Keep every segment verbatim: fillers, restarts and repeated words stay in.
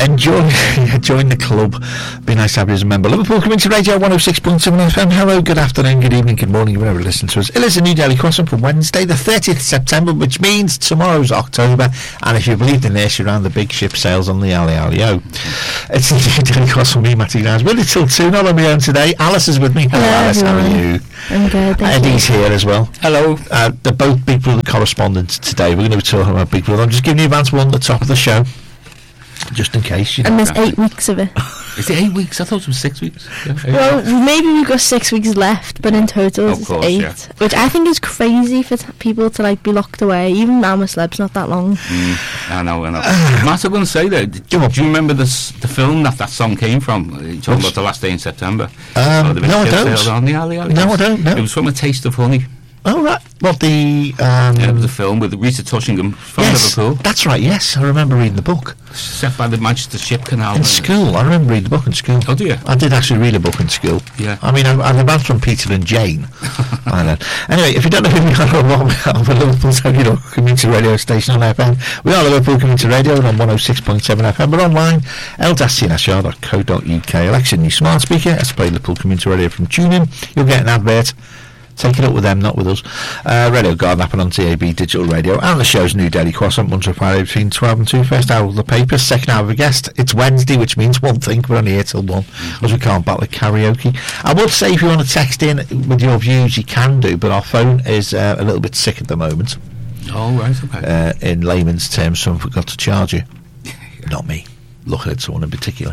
yeah, join, join the club. Be nice to have you as a member. Liverpool Community Radio one oh six point seven F M. Hello, good afternoon, good evening, good morning, wherever you listen to us. It is a new Daily Crossing for Wednesday, the thirtieth of September, which means tomorrow's October. And if you believe in this, you're around the big ship sails on the Ali Ali O. It's a new Daily Crossing with me, Matty Downs. With it till two, not on my own today. Alice is with me. Hello, Hello Alice, everyone. how are you? I'm good, thank Eddie's you. here as well. Hello. Uh, they're both Big Brother correspondents today. We're going to be talking about Big Brother. I'm just giving you advance one at the top of the show, just in case. You know. And there's eight weeks of it. Is it eight weeks? I thought it was six weeks. Yeah, eight Well, weeks. maybe we've got six weeks left, but in total Of it's course, eight. yeah. Which I think is crazy for t- people to like be locked away. Even I'm a celeb's not that long. Mm, I know, I know. Matt, I'm going to say that. Do, on. do you remember this, the film that that song came from? Uh, You're talking Which- about The Last Day in September. Um, Oh, the big no, I ship don't. sailed on the alley, alley. No, I don't, no. It was from A Taste of Honey. Oh, right. What, the... Um, Yeah, it was a film with Rita Tushingham from yes, Liverpool, that's right, yes. I remember reading the book. set by the Manchester Ship Canal. In school. I remember reading the book in school. Oh, do you? I did actually read a book in school. Yeah. I mean, I, I've advanced from Peter and Jane. I know. Anyway, if you don't know who we are or what we are, we're Liverpool's you know, community radio station on F M. We are Liverpool Community Radio and on one oh six point seven F M. We're online, l dash c n s r dot co dot u k. Alexa, new smart speaker. Let's play Liverpool Community Radio from TuneIn. You'll get an advert. Take it up with them, not with us. Uh, Radio Garden happen on T A B Digital Radio, and the show's new Daily Croissant, once or Friday between twelve and two. First hour of the paper, second hour of a guest. It's Wednesday, which means one thing, we're only here till one, because we can't battle at karaoke. I would say if you want to text in with your views, you can do, but our phone is uh, a little bit sick at the moment, Oh, right, okay. uh, in layman's terms, someone forgot to charge you. Not me. Looking at someone in particular.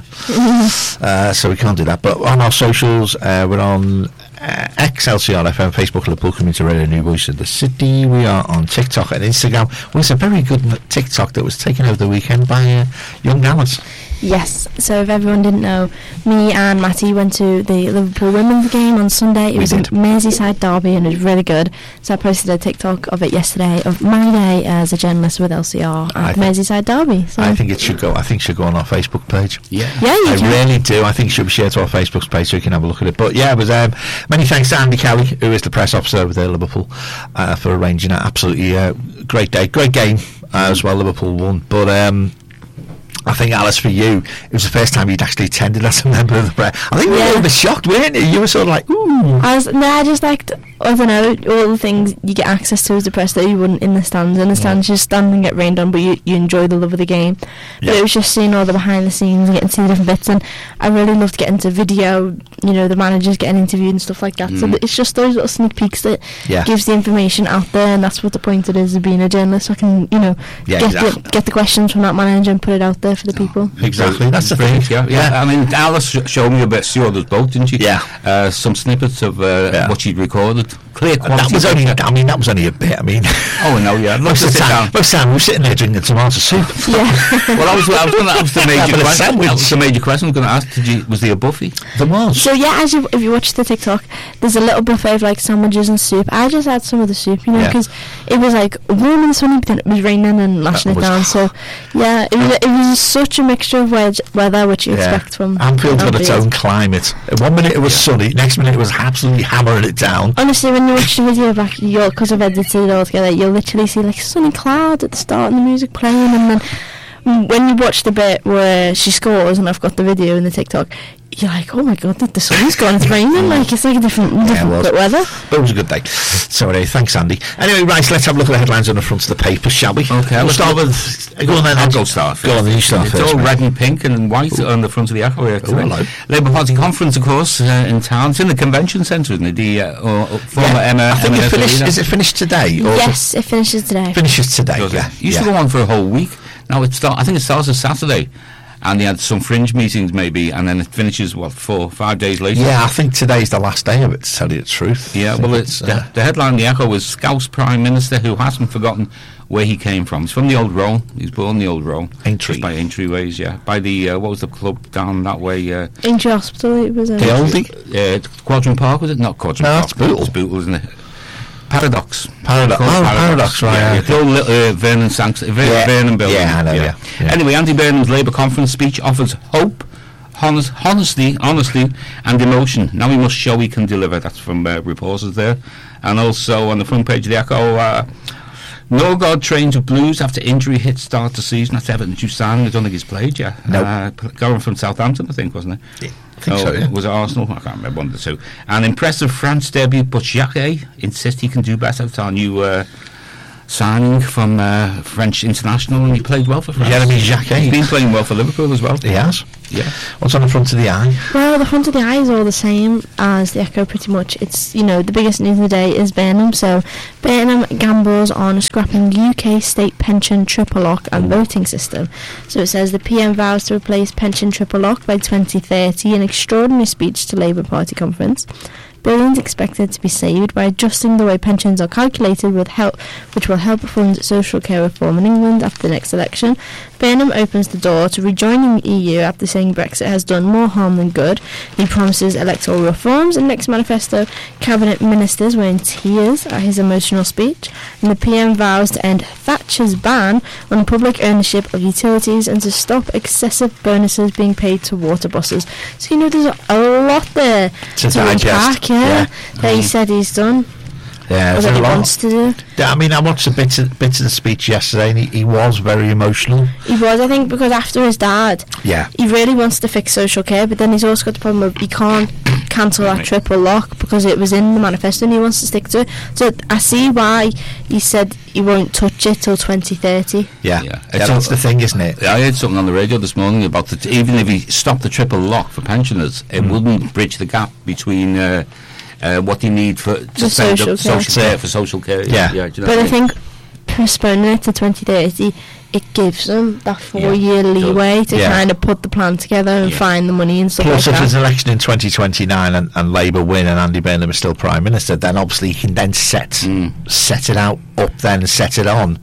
uh, so we can't do that. But on our socials, uh, we're on uh, X L C R F M, Facebook, Liverpool Community Radio, New Voice of the City. We are on TikTok and Instagram. Well, there's a very good n- TikTok that was taken over the weekend by uh, young Alice. Yes, so if everyone didn't know, me and Matty went to the Liverpool women's game on Sunday. It We was a did. Merseyside derby and it was really good. So I posted a TikTok of it yesterday of my day as a journalist with L C R I at think- Merseyside derby. So I think it should go. I think it should go on our Facebook page. Yeah. yeah, you I can. really do. I think it should be shared to our Facebook page so you can have a look at it. But yeah, it was um, many thanks to Andy Kelly, who is the press officer over there at Liverpool, uh, for arranging that. Absolutely uh, great day, great game uh, as well. Liverpool won, but um, I think, Alice, for you, it was the first time you'd actually attended as a member of the press. I think we were Yeah. a little bit shocked, weren't you? You were sort of like, ooh. I was, no, I just liked, I don't know, all the things you get access to as a press that you wouldn't in the stands. In the stands, you just stand and get rained on, but you, you enjoy the love of the game. But Yeah. it was just seeing all the behind the scenes and getting to see different bits. And I really loved getting to video, you know, the managers getting interviewed and stuff like that. So Mm. it's just those little sneak peeks that Yeah. gives the information out there, and that's what the point it is of being a journalist. So I can, you know, Yeah, get, exactly. the, get the questions from that manager and put it out there for the people. Exactly, that's the Brilliant, thing. Yeah, yeah. Yeah. I mean, Alice sh- showed me a bit. She us both, didn't she? Yeah. Uh, some snippets of uh, Yeah. what she'd recorded. Clear quality. That was only, picture. I mean, that was only a bit. I mean, Oh no, yeah. most of the Sit time, down. most of the time we were sitting there drinking tomato soup. Yeah. Well, I was, I was going to ask the Have major a question. sandwich. That was the major question I was going to ask. Did you? Was there a buffet? There was. So yeah, as you, if you watch the TikTok, there's a little buffet of like sandwiches and soup. I just had some of the soup, you know, Yeah. because it was like warm and sunny, but then it was raining and lashing it was down. So yeah, it was, it was such a mixture of wed- weather, which you Yeah. expect from Anfield's got its Anfield. own climate. One minute it was sunny, next minute it was absolutely hammering it down. Honestly, when you watch the video back, you'll, because I've edited it all together, you'll literally see like sunny clouds at the start and the music playing, and then mm, when you watch the bit where she scores, and I've got the video in the TikTok, you're like, oh my god, the, the sun's gone, it's raining, like it's like a different, different it was. bit weather. But it was a good day. So anyway, thanks, Andy. Anyway, right, let's have a look at the headlines on the front of the paper, shall we? Okay, We'll let's start look- with... Go on then. I'll Ed. go start first. Go on, then you start It's first. all mate. red and pink and white on the front of the Echo here today. hello. Labour Party conference, of course, uh, in town. It's in the convention centre, isn't it? The uh, or, or former Yeah, Emma. I think Emma it finished, Leader. is it finished today? Or Yes, it finishes today. Finishes today, Does it? yeah. It used yeah. to go on for a whole week. Now it start. I think it starts on Saturday, and they had some fringe meetings maybe, and then it finishes what four, five days later. Yeah, I think today's the last day of it, to tell you the truth. Yeah, I think well, it's, uh, the, the headline in the Echo was Scouse Prime Minister who hasn't forgotten where he came from. He's from the Old Row. He's born in the Old Row. Aintree. Just by Aintree Ways, yeah. By the, uh, what was the club down that way? Uh, Aintree Hospital, it was a... The oldie? uh, Quadrant Park, was it? Not Quadrant No, Park. it's Bootle. It's Bootle, isn't it? Paradox. Paradox. Called Oh, Paradox, right, yeah, The old little uh, Vernon, Sanct- Ver- Yeah. Vernon building. Yeah, I know, yeah, yeah. Anyway, Andy Burnham's Labour conference speech offers hope, honest, honesty, honesty and emotion. Now he must show he can deliver. That's from uh, reporters there. And also on the front page of the Echo, uh, Norgard trains with Blues after injury hit start the season. That's Everton due signing. I don't think he's played yet. Nope. Uh, going from Southampton, I think, wasn't it? Yeah, I think oh, so, yeah. Was it Arsenal? I can't remember, one of the two. An impressive France debut, but Jacquet insists he can do better. It's our new uh, signing from uh, French international, and he played well for France. Jeremy Jacquet. He's been playing well for Liverpool as well. He has. Yeah. What's on the front of the eye? Well, the front of the eye is all the same as the Echo, pretty much. It's, you know, the biggest news of the day is Burnham. So, Burnham gambles on scrapping U K state pension triple lock and voting system. So it says the P M vows to replace pension triple lock by twenty thirty, an extraordinary speech to Labour Party conference. Billions expected to be saved by adjusting the way pensions are calculated, with help, which will help fund social care reform in England after the next election. Burnham opens the door to rejoining the E U after saying Brexit has done more harm than good. He promises electoral reforms, and next manifesto, cabinet ministers were in tears at his emotional speech. And the P M vows to end Thatcher's ban on public ownership of utilities and to stop excessive bonuses being paid to water bosses. So, you know, there's a lot there To to digest. unpack, yeah, Yeah. that he said he's done, Yeah, or there's that a he lot. wants to do. Yeah, I mean, I watched a bit of, bit of the speech yesterday, and he, he was very emotional. He was, I think, because after his dad, Yeah. he really wants to fix social care, but then he's also got the problem of he can't cancel that Right. triple lock because it was in the manifesto and he wants to stick to it. So I see why he said he won't touch it till twenty thirty. Yeah, Yeah. yeah, It's that's a- the thing, isn't it? I heard something on the radio this morning about that. Even if he stopped the triple lock for pensioners, it Mm. wouldn't bridge the gap between uh, uh, what they need for to The spend social up care. social care for social care. Yeah. do you know But what I mean? think postponing it to twenty thirty, it gives them that four Yeah, year it does. leeway to Yeah. kind of put the plan together and Yeah. find the money and stuff Plus, like if there's that. an election in twenty twenty-nine and, and Labour win and Andy Burnham is still Prime Minister, then obviously he can then set Mm. set it out up then and set it on.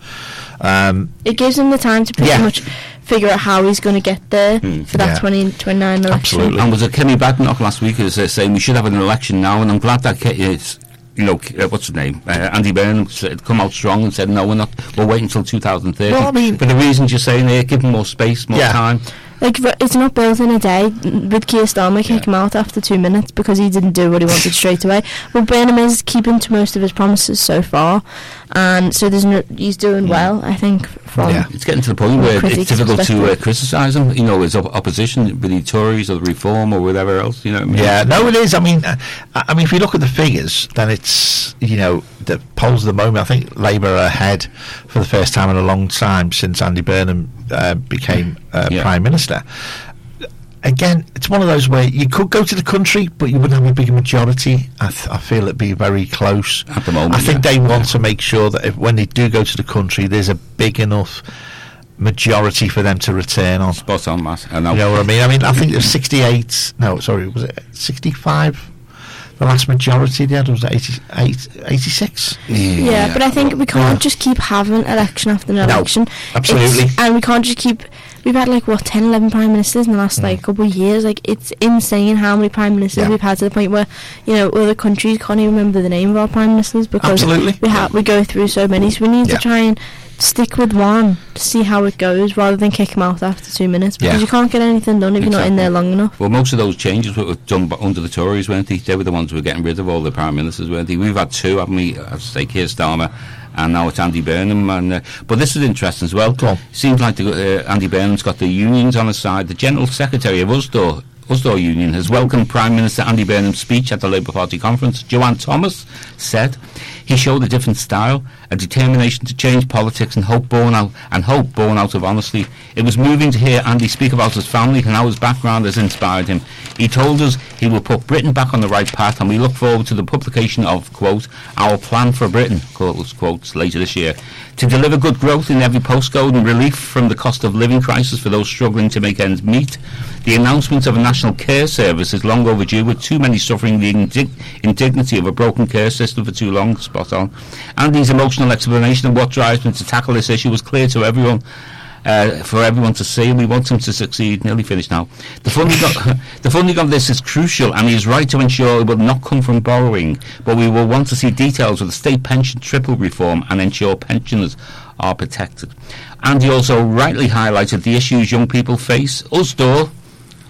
Um, It gives him the time to pretty Yeah. much figure out how he's going to get there Mm. for that Yeah. twenty twenty-nine election. Absolutely. And was it Kenny Badenoch last week who's uh, saying we should have an election now, and I'm glad that Ke- it's, you know, K- uh, what's his name, uh, Andy Burnham had come out strong and said no, we're not, we'll wait until two thousand thirty. Well, I mean- for the reasons you're saying there, give them more space, more Yeah. time. Like, v- it's not built in a day. With Keir Starmer, kick him out after two minutes because he didn't do what he wanted straight away. But Burnham is keeping to most of his promises so far, and so there's no, he's doing well, I think, from... Yeah. It's getting to the point From a where it's critic's difficult to uh, perspective. criticise him, you know, as op- opposition with the Tories or the Reform or whatever else, you know what I mean? Yeah, no, it is. I mean, uh, I I mean, if you look at the figures, then it's, you know, the polls at the moment, I think Labour are ahead for the first time in a long time since Andy Burnham uh, became uh, Yeah. Prime Minister. Again, it's one of those where you could go to the country, but you wouldn't have a big majority. I, th- I feel it'd be very close. At the moment, I think yeah. they want to make sure that if, when they do go to the country, there's a big enough majority for them to return on. Spot on, Matt. I know. You know what I mean? I mean, I think there's sixty-eight. No, sorry, was it sixty-five? The last majority they had was eighty-eight, eighty-six. Yeah, but I think we can't Yeah. just keep having election after No, election. absolutely. It's- and we can't just keep... We've had, like, what, ten, eleven prime ministers in the last, like, couple of years. Like, it's insane how many prime ministers Yeah. we've had, to the point where, you know, other countries can't even remember the name of our prime ministers because Absolutely. we ha- we go through so many. So we need Yeah. to try and stick with one to see how it goes rather than kick them out after two minutes because Yeah. you can't get anything done if you're not in there long enough. Well, most of those changes were done b- under the Tories, weren't they? They were the ones who were getting rid of all the prime ministers, weren't they? We've had two, haven't we? I'd say Keir Starmer, and now it's Andy Burnham. And uh, but this is interesting as well. Go on. Seems like the, uh, Andy Burnham's got the unions on his side. The General Secretary of Usdaw, Usdaw Union, has welcomed Prime Minister Andy Burnham's speech at the Labour Party conference. Joanne Thomas said he showed a different style, a determination to change politics, and hope born out and hope born out of honesty. It was moving to hear Andy speak about his family and how his background has inspired him. He told us he will put Britain back on the right path, and we look forward to the publication of, quote, our plan for Britain, close quotes, later this year, to deliver good growth in every postcode and relief from the cost of living crisis for those struggling to make ends meet. The announcement of a national care service is long overdue, with too many suffering the indig- indignity of a broken care system for too long. Spot on. Andy's emotional explanation of what drives him to tackle this issue was clear to everyone, uh, for everyone to see, and we want him to succeed. Nearly finished now. The funding, of, the funding of this is crucial, and he is right to ensure it will not come from borrowing, but we will want to see details of the state pension triple reform and ensure pensioners are protected. Andy also rightly highlighted the issues young people face. Usdaw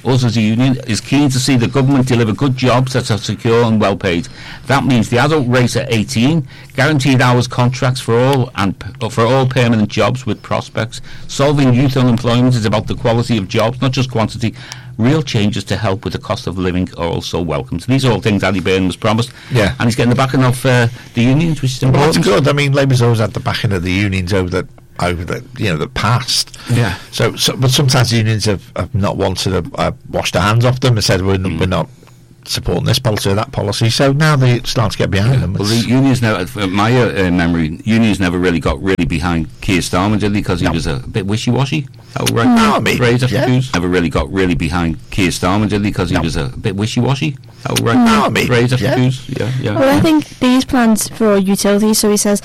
us as a union, is keen to see the government deliver good jobs that are secure and well paid. That means the adult rate at eighteen, guaranteed hours contracts for all and p- for all permanent jobs with prospects. Solving youth unemployment is about the quality of jobs, not just quantity. Real changes to help with the cost of living are also welcomed. So these are all things Andy Burnham has promised. Yeah. And he's getting the backing of uh, the unions, which is Well, important. that's good. I mean, Labour's always had the backing of the unions over the over the you know the past. Yeah. So, so but sometimes unions have, have not wanted to uh, wash their hands off them and said we're, n- we're not supporting this policy or that policy. So now they start to get behind them. Well, the It's- unions never, from my uh, memory, unions never really got really behind Keir Starmer, did they? Because he No. was a bit wishy-washy. That was right. No, I mean, Phrase after yeah. fuse. Never really got really behind Keir Starmer, did they? Because he No. was a bit wishy-washy. That was right. No, I mean, Phrase after yeah. fuse. Yeah, yeah. Well, I think these plans for utilities, so he says